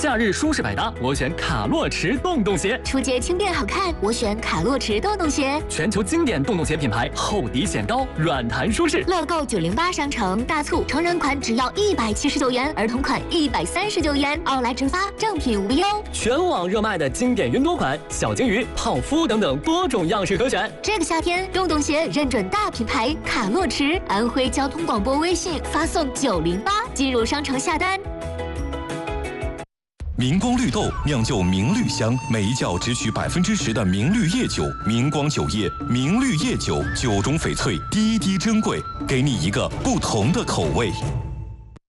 夏日舒适百搭，我选卡洛驰洞洞鞋。 出街轻便好看，我选卡洛驰洞洞鞋。 全球经典洞洞鞋品牌，厚底显高，软弹舒适。 乐购908商城大促，成人款只要179元，儿童款139元，奥莱直发，正品无忧。 全网热卖的经典云朵款、小金鱼、泡芙等等多种样式可选。 这个夏天，洞洞鞋认准大品牌卡洛驰，安徽交通广播微信发送908进入商城下单。 明光绿豆酿就明绿香，每一窖只取10%的明绿叶酒。明光酒业明绿叶酒，酒中翡翠，滴滴珍贵，给你一个不同的口味。